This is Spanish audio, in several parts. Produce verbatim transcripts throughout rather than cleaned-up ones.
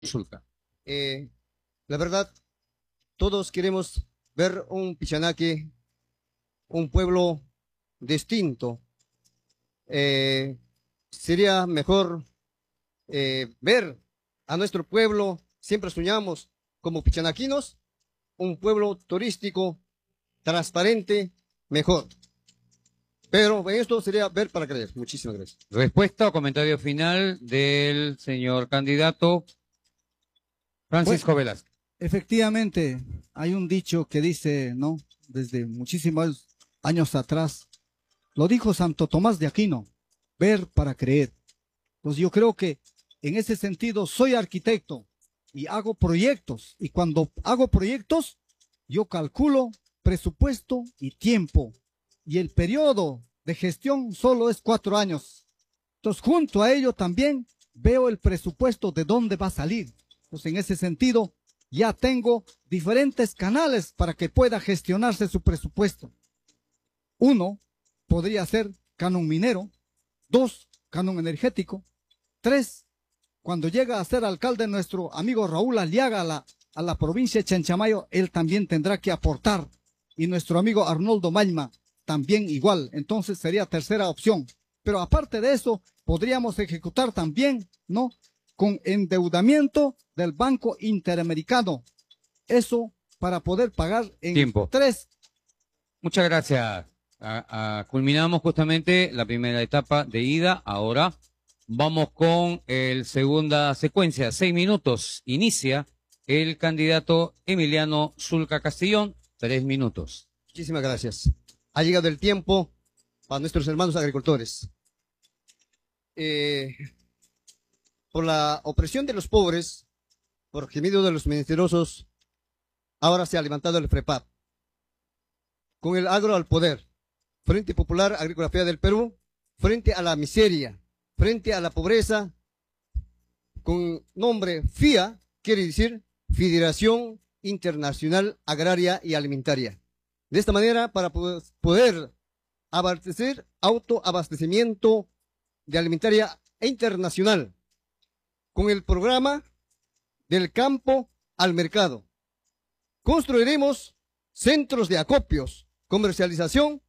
Zulca. Eh, la verdad, todos queremos ver un Pichanaque, un pueblo distinto. Eh, sería mejor eh, ver a nuestro pueblo, siempre soñamos como pichanaquinos, un pueblo turístico, transparente, mejor. Pero esto sería ver para creer. Muchísimas gracias. Respuesta o comentario final del señor candidato Francisco Bueno, Velázquez. efectivamente, hay un dicho que dice, ¿no? Desde muchísimos años atrás, lo dijo Santo Tomás de Aquino, ver para creer. Pues yo creo que en ese sentido soy arquitecto y hago proyectos. Y cuando hago proyectos, yo calculo presupuesto y tiempo. Y el periodo de gestión solo es cuatro años. Entonces, junto a ello también veo el presupuesto de dónde va a salir. Pues en ese sentido, ya tengo diferentes canales para que pueda gestionarse su presupuesto. Uno, podría ser canon minero. Dos, canon energético. Tres, cuando llega a ser alcalde nuestro amigo Raúl Aliaga a la, a la provincia de Chanchamayo, él también tendrá que aportar. Y nuestro amigo Arnoldo Maima también igual. Entonces sería tercera opción. Pero aparte de eso, podríamos ejecutar también, ¿no? Con endeudamiento del Banco Interamericano. Eso para poder pagar en Tiempo. tres. Muchas gracias. A, a, culminamos justamente la primera etapa de ida. Ahora vamos con el segunda secuencia. Seis minutos. Inicia el candidato Emiliano Zulca Castellón. Tres minutos. Muchísimas gracias. Ha llegado el tiempo para nuestros hermanos agricultores. Eh, por la opresión de los pobres, por gemido de los menesterosos, ahora se ha levantado el FREPAP. Con el agro al poder, Frente Popular Agrícola Fea del Perú, frente a la miseria, frente a la pobreza, con nombre FIA, quiere decir Federación Internacional Agraria y Alimentaria. De esta manera, para poder abastecer, autoabastecimiento de alimentaria internacional, con el programa del campo al mercado. Construiremos centros de acopios, comercialización,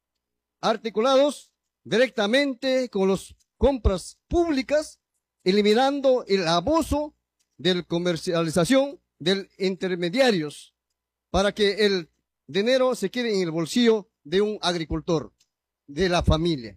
articulados directamente con las compras públicas, eliminando el abuso de la comercialización de intermediarios, para que el dinero se quede en el bolsillo de un agricultor, de la familia.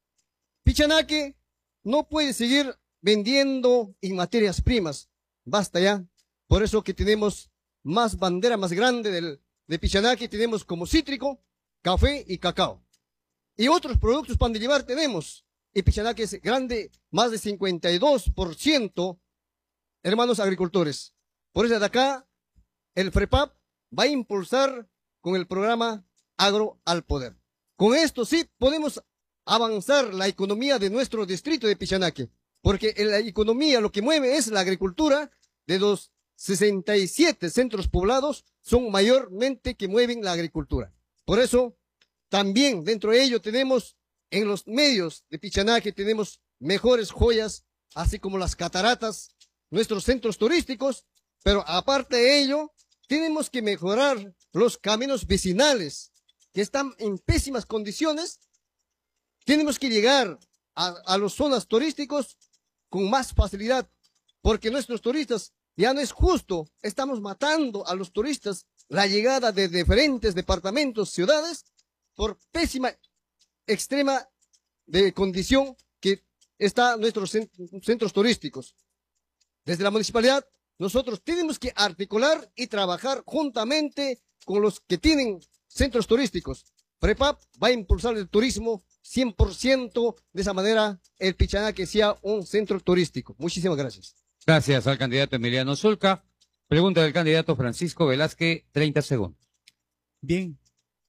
Pichanaque no puede seguir vendiendo en materias primas. Basta ya. Por eso que tenemos más bandera más grande del, de Pichanaque, tenemos como cítrico, café y cacao. Y otros productos para llevar tenemos. Y Pichanaque es grande, más de cincuenta y dos por ciento, hermanos agricultores. Por eso de acá, el FREPAP va a impulsar con el programa Agro al Poder. Con esto sí podemos avanzar la economía de nuestro distrito de Pichanaque, porque en la economía lo que mueve es la agricultura. De los sesenta y siete centros poblados son mayormente que mueven la agricultura. Por eso, también dentro de ello tenemos en los medios de Pichanaque tenemos mejores joyas, así como las cataratas, nuestros centros turísticos, pero aparte de ello, tenemos que mejorar los caminos vecinales, que están en pésimas condiciones. Tenemos que llegar a, a las zonas turísticas con más facilidad, porque nuestros turistas ya no es justo, estamos matando a los turistas la llegada de diferentes departamentos, ciudades, por pésima, extrema de condición que están nuestros centros turísticos. Desde la municipalidad, nosotros tenemos que articular y trabajar juntamente con los que tienen centros turísticos. FREPAP va a impulsar el turismo cien por ciento, de esa manera el Pichanaque sea un centro turístico. Muchísimas gracias. Gracias al candidato Emiliano Zulca. Pregunta del candidato Francisco Velázquez, treinta segundos. Bien.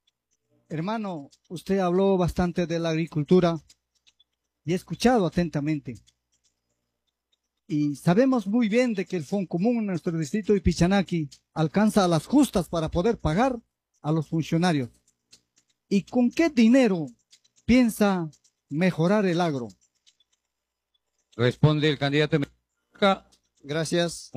Hermano, usted habló bastante de la agricultura y he escuchado atentamente. Y sabemos muy bien de que el Fondo Común en nuestro distrito de Pichanaque alcanza a las justas para poder pagar a los funcionarios. ¿Y con qué dinero piensa mejorar el agro? Responde el candidato Emiliano Zulca. Gracias.